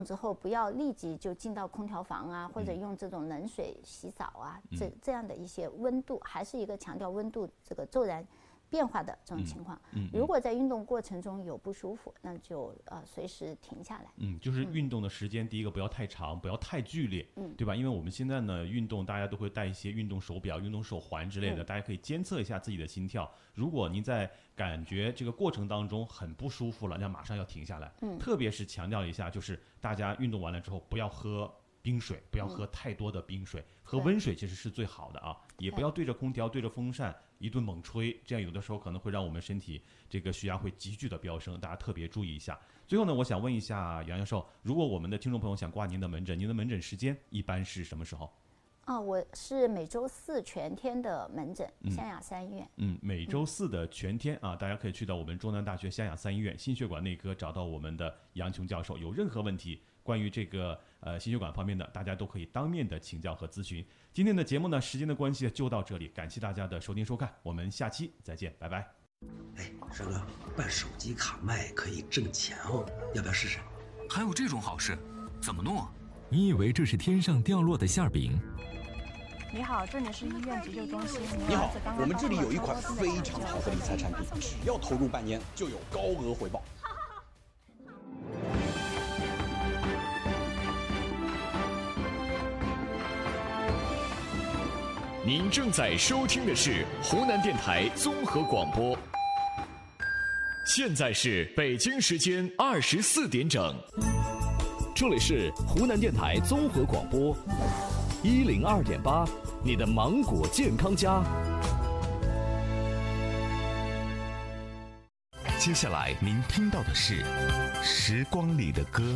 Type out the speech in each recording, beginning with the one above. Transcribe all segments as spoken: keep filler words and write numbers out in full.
之后不要立即就进到空调房啊，或者用这种冷水洗澡啊， 嗯、 这这样的一些温度，还是一个强调温度这个骤然变化的这种情况。 嗯嗯嗯、 如果在运动过程中有不舒服，那就呃随时停下来。 嗯，就是运动的时间，嗯、第一个不要太长，不要太剧烈，嗯，对吧？因为我们现在呢，运动大家都会带一些运动手表、运动手环之类的，嗯、大家可以监测一下自己的心跳。如果您在感觉这个过程当中很不舒服了，那马上要停下来。嗯，特别是强调一下，就是大家运动完了之后不要喝冰水，不要喝太多的冰水，嗯、喝温水其实是最好的啊，也不要对着空调、对着风扇一顿猛吹，这样有的时候可能会让我们身体这个血压会急剧的飙升，大家特别注意一下。最后呢，我想问一下杨教授，如果我们的听众朋友想挂您的门诊，您的门诊时间一般是什么时候？ 啊、哦，我是每周四全天的门诊，湘雅三医院。 嗯，每周四的全天啊，大家可以去到我们中南大学湘雅三医院心血管内科找到我们的杨琼教授，有任何问题关于这个呃心血管方面的，大家都可以当面的请教和咨询。今天的节目呢，时间的关系就到这里，感谢大家的收听收看，我们下期再见，拜拜。 哎，帅哥，办手机卡卖可以挣钱哦，要不要试试？ 还有这种好事，怎么弄啊？ 你以为这是天上掉落的馅饼？ 你好，这里是医院急救中心。 你好，我们这里有一款非常好的理财产品，只要投入半年就有高额回报。 您正在收听的是湖南电台综合广播，现在是北京时间二十四点整。 这里是湖南电台综合广播一零二点八，你的芒果健康家。 接下来您听到的是《时光里的歌》。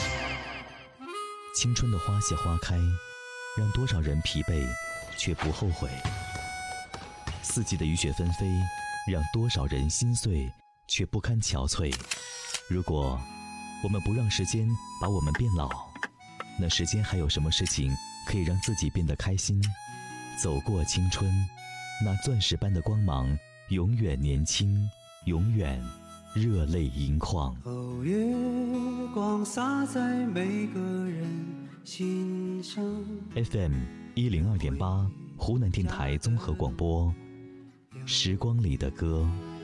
青春的花谢花开，让多少人疲惫却不后悔；四季的雨雪纷飞，让多少人心碎却不堪憔悴。如果我们不让时间把我们变老，那时间还有什么事情可以让自己变得开心？走过青春，那钻石般的光芒永远年轻，永远热泪盈眶。 哦，月光洒在每个人心上。 F M 一零二点八，湖南电台综合广播，时光里的歌。